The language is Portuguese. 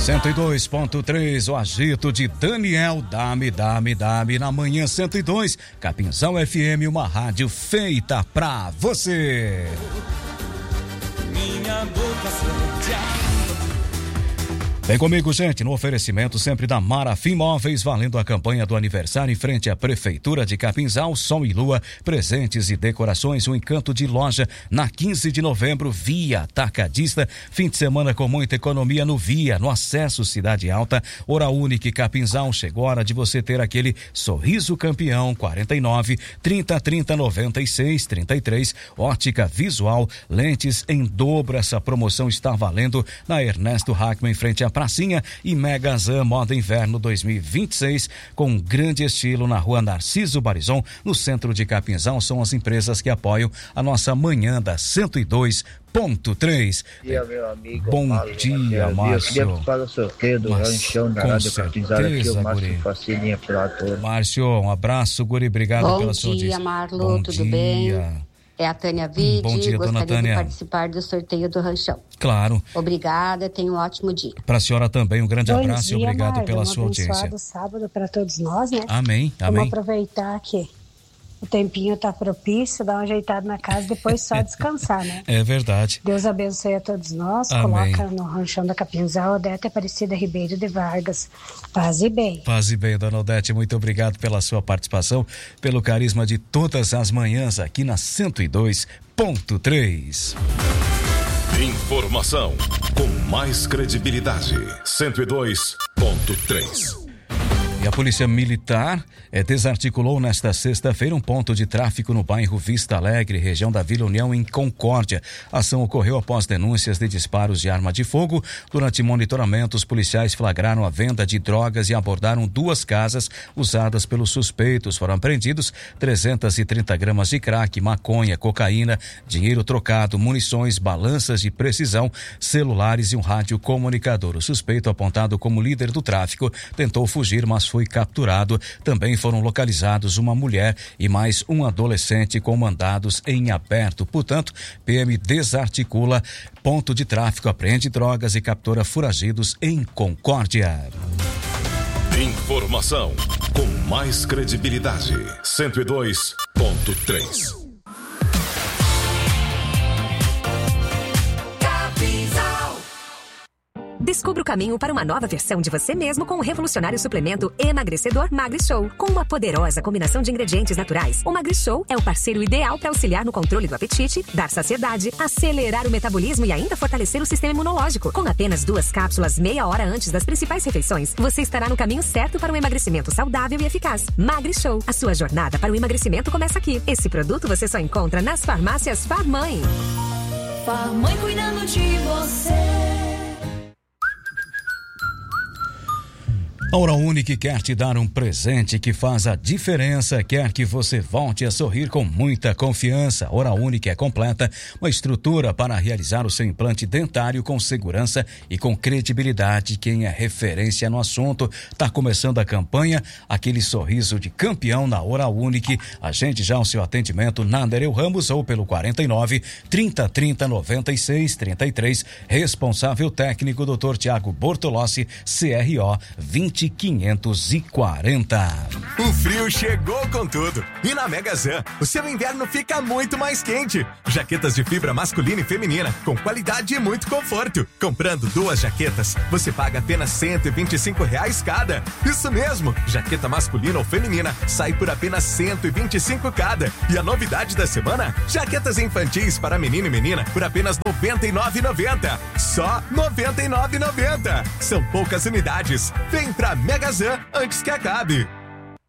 102.3, o agito de Daniel, dame, na manhã 102, Capinzal FM, uma rádio feita pra você. Minha boca sente. Vem comigo, gente, no oferecimento sempre da Marafim Móveis, valendo a campanha do aniversário em frente à Prefeitura de Capinzal, Sol e Lua, presentes e decorações, um encanto de loja na 15 de novembro, Via Atacadista, fim de semana com muita economia no Via, no acesso Cidade Alta, Hora Única Capinzal, chegou a hora de você ter aquele sorriso campeão, 49 30 30 96 33, ótica visual, lentes em dobro, essa promoção está valendo na Ernesto Hackman, em frente à Pracinha, e Megazan Moda Inverno 2026, com grande estilo na rua Narciso Barizon, no centro de Capinzal. São as empresas que apoiam a nossa manhã da 102.3. Bom dia, meu amigo. Bom dia, Márcio. Eu queria falar o sorteio do ranchão da Rádio Capinzal aqui, o Márcio Facilinha Plato. Márcio, um abraço, guri, obrigado pela sua audiência. Bom dia, Marlon, tudo bem? É a Tânia Vide, bom dia, gostaria dona Tânia, de participar do sorteio do ranchão. Claro. Obrigada, tenha um ótimo dia. Para a senhora também, um grande abraço e obrigado pela sua audiência. Um abençoado sábado para todos nós, né? Amém, amém. Vamos aproveitar que o tempinho tá propício, dar uma ajeitada na casa, depois só descansar, né? É verdade. Deus abençoe a todos nós, amém. Coloca no ranchão da Capinzal, Odete Aparecida Ribeiro de Vargas. Paz e bem. Paz e bem, dona Odete, muito obrigado pela sua participação, pelo carisma de todas as manhãs aqui na 102.3. Informação com mais credibilidade. 102.3. E a Polícia Militar desarticulou nesta sexta-feira um ponto de tráfico no bairro Vista Alegre, região da Vila União, em Concórdia. A ação ocorreu após denúncias de disparos de arma de fogo. Durante monitoramento, os policiais flagraram a venda de drogas e abordaram 2 casas usadas pelos suspeitos. Foram apreendidos 330 gramas de crack, maconha, cocaína, dinheiro trocado, munições, balanças de precisão, celulares e um rádio comunicador. O suspeito, apontado como líder do tráfico, tentou fugir, mas foi capturado. Também foram localizados uma mulher e mais um adolescente com mandados em aberto. Portanto, PM desarticula ponto de tráfico, apreende drogas e captura foragidos em Concórdia. Informação com mais credibilidade. 102.3. Descubra o caminho para uma nova versão de você mesmo com o revolucionário suplemento emagrecedor MagriShow. Com uma poderosa combinação de ingredientes naturais, o MagriShow é o parceiro ideal para auxiliar no controle do apetite, dar saciedade, acelerar o metabolismo e ainda fortalecer o sistema imunológico. Com apenas 2 cápsulas meia hora antes das principais refeições, você estará no caminho certo para um emagrecimento saudável e eficaz. MagriShow, a sua jornada para o emagrecimento começa aqui. Esse produto você só encontra nas farmácias Farmãe. Farmãe cuidando de você. A Hora Única quer te dar um presente que faz a diferença, quer que você volte a sorrir com muita confiança. A Hora Única é completa, uma estrutura para realizar o seu implante dentário com segurança e com credibilidade. Quem é referência no assunto, está começando a campanha, aquele sorriso de campeão na Hora Única. Agende já o seu atendimento na Nereu Ramos ou pelo 49 30 30 96 33. Responsável técnico Dr. Tiago Bortolossi, CRO 20540. O frio chegou com tudo. E na Megazan, o seu inverno fica muito mais quente. Jaquetas de fibra masculina e feminina, com qualidade e muito conforto. Comprando 2 jaquetas, você paga apenas R$125 cada. Isso mesmo, jaqueta masculina ou feminina sai por apenas R$125 cada. E a novidade da semana, jaquetas infantis para menino e menina por apenas R$99,90. Só R$99,90. São poucas unidades. Vem pra Megazan antes que acabe.